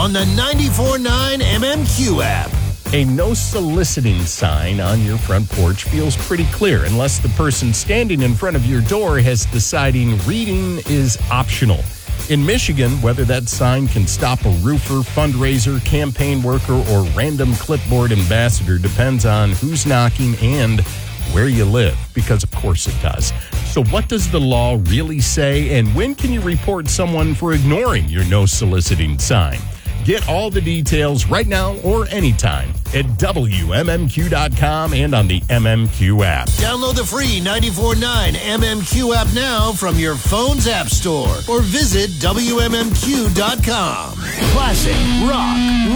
on the 94.9 MMQ app. A no soliciting sign on your front porch feels pretty clear unless the person standing in front of your door has deciding reading is optional. In Michigan, whether that sign can stop a roofer, fundraiser, campaign worker, or random clipboard ambassador depends on who's knocking and where you live, because of course it does. So what does the law really say, and when can you report someone for ignoring your no soliciting sign? Get all the details right now or anytime at WMMQ.com and on the MMQ app. Download the free 94.9 MMQ app now from your phone's app store or visit WMMQ.com. Classic, rock,